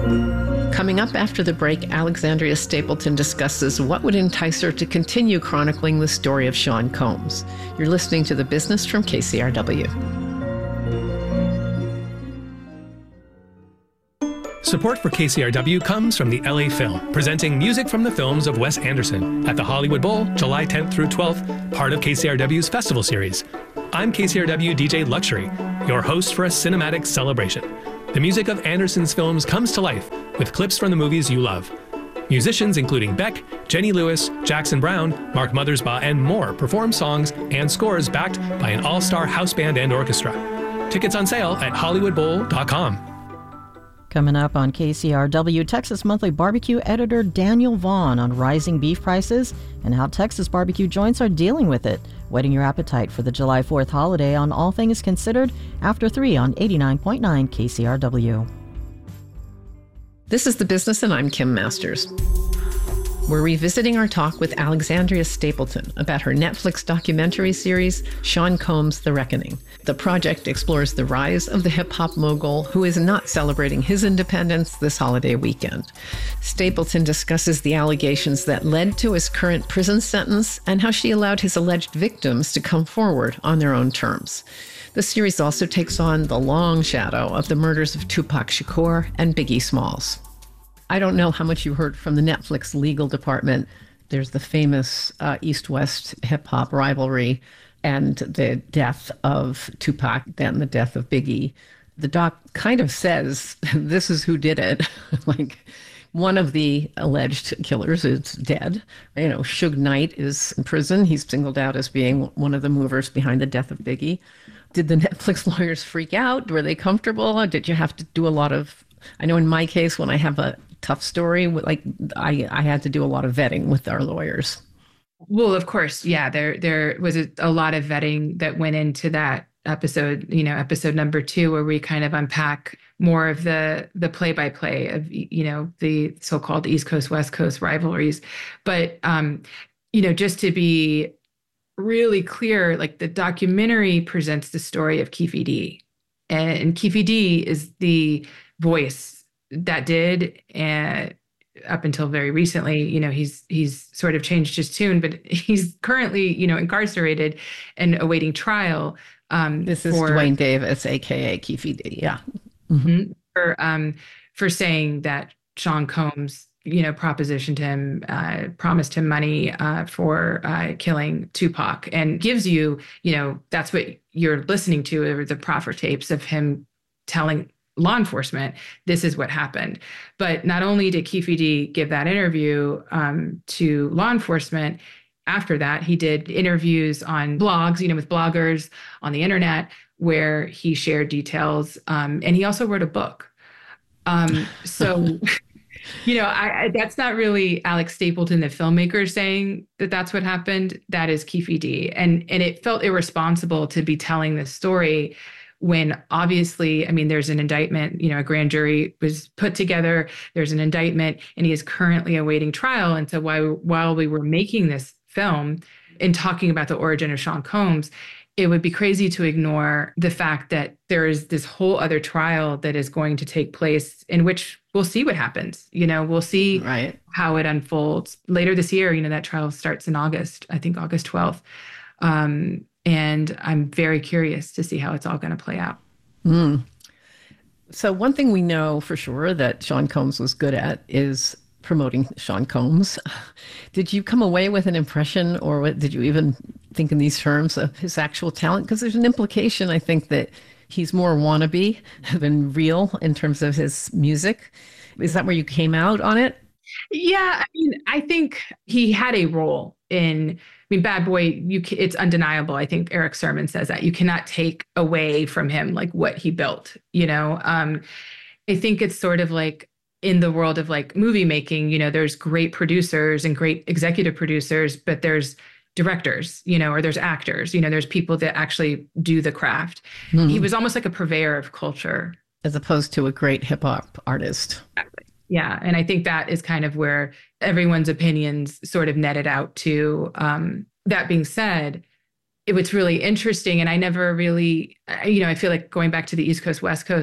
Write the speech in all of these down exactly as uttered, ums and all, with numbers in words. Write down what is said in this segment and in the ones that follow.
Coming up after the break, Alexandria Stapleton discusses what would entice her to continue chronicling the story of Sean Combs. You're listening to The Business from K C R W. Support for K C R W comes from the L A Film, presenting music from the films of Wes Anderson at the Hollywood Bowl, July tenth through twelfth, part of K C R W's festival series. I'm K C R W D J Luxury, your host for a cinematic celebration. The music of Anderson's films comes to life with clips from the movies you love. Musicians including Beck, Jenny Lewis, Jackson Brown, Mark Mothersbaugh, and more perform songs and scores backed by an all-star house band and orchestra. Tickets on sale at hollywood bowl dot com. Coming up on K C R W, Texas Monthly Barbecue editor Daniel Vaughn on rising beef prices and how Texas barbecue joints are dealing with it. Whetting your appetite for the July fourth holiday on All Things Considered after three on eighty-nine point nine K C R W. This is The Business, and I'm Kim Masters. We're revisiting our talk with Alexandria Stapleton about her Netflix documentary series, Sean Combs: The Reckoning. The project explores the rise of the hip-hop mogul who is not celebrating his independence this holiday weekend. Stapleton discusses the allegations that led to his current prison sentence and how she allowed his alleged victims to come forward on their own terms. The series also takes on the long shadow of the murders of Tupac Shakur and Biggie Smalls. I don't know how much you heard from the Netflix legal department. There's the famous uh, East-West hip-hop rivalry and the death of Tupac, then the death of Biggie. The doc kind of says, this is who did it. Like, one of the alleged killers is dead. You know, Suge Knight is in prison. He's singled out as being one of the movers behind the death of Biggie. Did the Netflix lawyers freak out? Were they comfortable? Did you have to do a lot of, I know in my case, when I have a tough story, like I, I had to do a lot of vetting with our lawyers. Well, of course, yeah, there there was a, a lot of vetting that went into that episode, you know, episode number two, where we kind of unpack more of the the play-by-play of, you know, the so-called East Coast, West Coast rivalries. But, um, you know, just to be really clear, like the documentary presents the story of Keffe D. And Keffe D is the voice that did, and up until very recently, you know, he's he's sort of changed his tune, but he's currently, you know, incarcerated and awaiting trial. Um, this is for, Dwayne Davis, aka Keffe D. Yeah, mm-hmm, for um, for saying that Sean Combs, you know, propositioned him, uh, promised him money uh, for uh, killing Tupac, and gives you, you know, that's what you're listening to, or the proffer tapes of him telling law enforcement, this is what happened. But not only did Keffe D give that interview um, to law enforcement, after that, he did interviews on blogs, you know, with bloggers on the internet, where he shared details. Um, and he also wrote a book. Um, so, you know, I, I, that's not really Alex Stapleton, the filmmaker, saying that that's what happened. That is Keffe D. And, and it felt irresponsible to be telling this story when obviously, I mean, there's an indictment, you know, a grand jury was put together, there's an indictment, and he is currently awaiting trial. And so while, while we were making this film and talking about the origin of Sean Combs, it would be crazy to ignore the fact that there is this whole other trial that is going to take place, in which we'll see what happens. You know, we'll see right. how it unfolds later this year. You know, that trial starts in August, I think August twelfth. Um, And I'm very curious to see how it's all going to play out. Mm. So one thing we know for sure that Sean Combs was good at is promoting Sean Combs. Did you come away with an impression, or what, did you even think in these terms of his actual talent? Because there's an implication, I think, that he's more wannabe than real in terms of his music. Is that where you came out on it? Yeah, I mean, I think he had a role in, I mean, Bad Boy, you it's undeniable. I think Eric Sermon says that you cannot take away from him like what he built, you know? Um, I think it's sort of like in the world of like movie making, you know, there's great producers and great executive producers, but there's directors, you know, or there's actors, you know, there's people that actually do the craft. Mm. He was almost like a purveyor of culture. As opposed to a great hip hop artist. Exactly. Yeah. And I think that is kind of where everyone's opinions sort of netted out to. Um, that being said, it was really interesting. And I never really, you know, I feel like going back to the East Coast, West Coast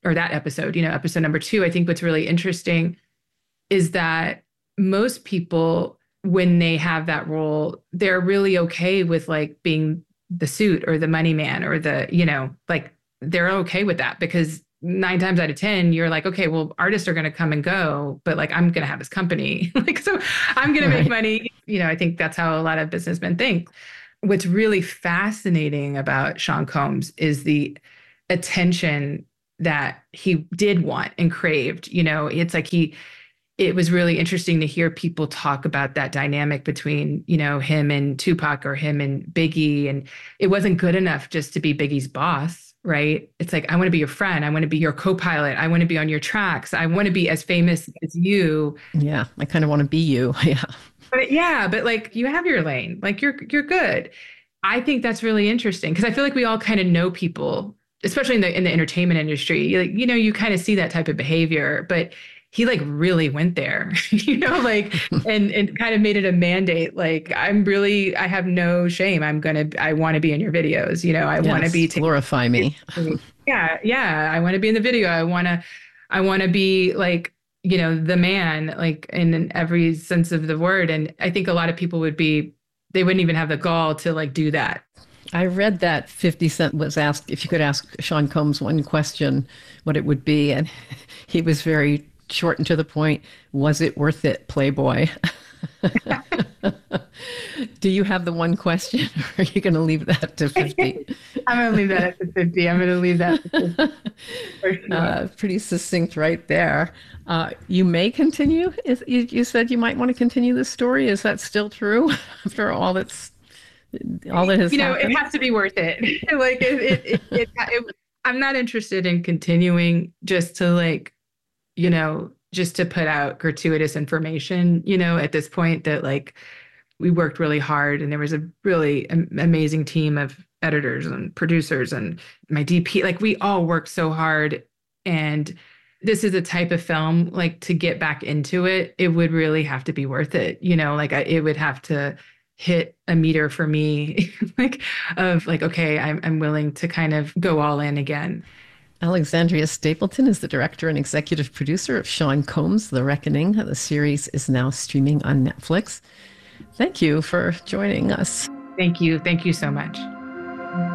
or that episode, you know, episode number two, I think what's really interesting is that most people, when they have that role, they're really okay with like being the suit or the money man or the, you know, like they're okay with that because nine times out of ten, you're like, okay, well, artists are going to come and go, but like, I'm going to have this company. Like, so I'm going Right. to make money. You know, I think that's how a lot of businessmen think. What's really fascinating about Sean Combs is the attention that he did want and craved. You know, it's like he, it was really interesting to hear people talk about that dynamic between, you know, him and Tupac or him and Biggie. And it wasn't good enough just to be Biggie's boss, right? It's like, I want to be your friend. I want to be your co-pilot. I want to be on your tracks. I want to be as famous as you. Yeah, I kind of want to be you. Yeah. But yeah, but like you have your lane, like you're, you're good. I think that's really interesting because I feel like we all kind of know people, especially in the, in the entertainment industry, like, you know, you kind of see that type of behavior, but he like really went there, you know, like, and, and kind of made it a mandate. Like, I'm really, I have no shame. I'm going to, I want to be in your videos. You know, I yes, want to be, glorify me. yeah. Yeah. I want to be in the video. I want to, I want to be like, you know, the man, like in every sense of the word. And I think a lot of people would be, they wouldn't even have the gall to like do that. I read that fifty Cent was asked if you could ask Sean Combs one question, what it would be. And he was very short and to the point. Was it worth it, Playboy? Do you have the one question, or are you going to leave that to fifty? I'm going to leave that at the fifty. I'm going to leave that at fifty. For sure. Uh, pretty succinct right there. Uh, you may continue. Is, you, you said you might want to continue this story. Is that still true after all that's all that has you know, happened? It has to be worth it. Like it, it, it, it, it, I'm not interested in continuing just to like, you know, just to put out gratuitous information, you know, at this point that like we worked really hard and there was a really am- amazing team of editors and producers and my D P, like we all worked so hard. And this is a type of film, like to get back into it, it would really have to be worth it. You know, like I, it would have to hit a meter for me, like of like, okay, I'm, I'm willing to kind of go all in again. Alexandria Stapleton is the director and executive producer of Sean Combs, The Reckoning. The series is now streaming on Netflix. Thank you for joining us. Thank you. Thank you so much.